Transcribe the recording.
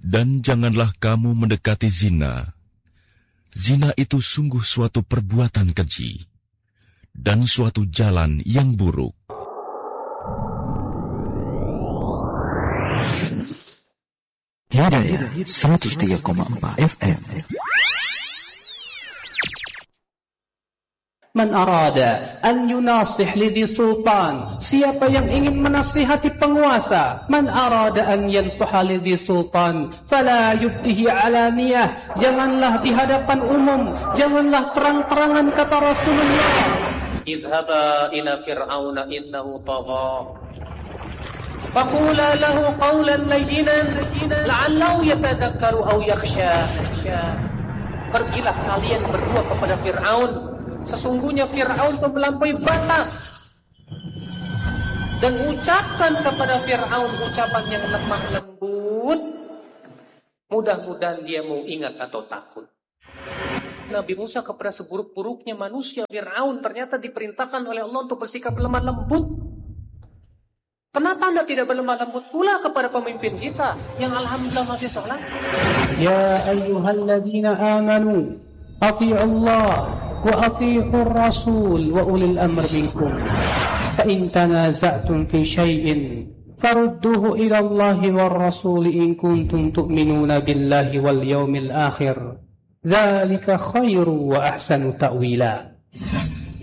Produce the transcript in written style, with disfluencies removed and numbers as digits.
Dan janganlah kamu mendekati zina. Zina itu sungguh suatu perbuatan keji dan suatu jalan yang buruk. Hidayah 103,4 FM. Man arada an yunasih lidhi sultan, siapa yang ingin menasihati penguasa. Man arada an yansuha lidhi sultan fala yubdihi alaniyah, janganlah di hadapan umum, janganlah terang-terangan, kata Rasulullah. Idhaba ila fir'auna innahu tagha faqula lahu qawlan layyinan la'allahu yatadakkaru aw yakhsha. Pergilah kalian berdua kepada Fir'aun, sesungguhnya Fir'aun itu melampaui batas, dan ucapkan kepada Fir'aun ucapan yang lemah lembut, mudah-mudahan dia mau ingat atau takut. Nabi Musa kepada seburuk-buruknya manusia, Fir'aun, ternyata diperintahkan oleh Allah untuk bersikap lemah lembut. Kenapa Anda tidak berlemah lembut pula kepada pemimpin kita yang alhamdulillah masih sholat? Ya ayyuhalladzina amanu ati'u Allah wa ati'ur rasul wa ulil amr minkum fa in tanaza'tum fi syai'in farudduhu ila Allah war rasul in kuntum tu'minuna billahi wal yawmil akhir dzalika khairu wa ahsanu ta'wila.